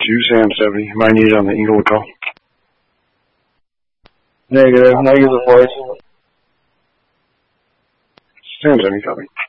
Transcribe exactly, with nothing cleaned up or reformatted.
two Sam seventy. Am I needed on the Inglewood call? Negative. Negative voice. Sam seventy, copy.